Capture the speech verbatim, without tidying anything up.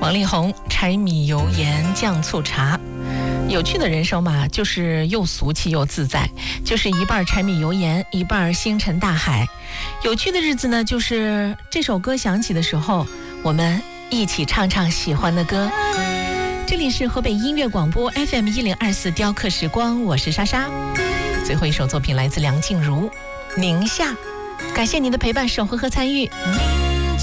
王力宏柴米油盐酱醋茶。有趣的人生嘛，就是又俗气又自在，就是一半柴米油盐，一半星辰大海。有趣的日子呢，就是这首歌响起的时候，我们一起唱唱喜欢的歌。这里是河北音乐广播 F M 一零二四雕刻时光，我是莎莎。最后一首作品来自梁静茹，宁夏。感谢您的陪伴、守候和参与。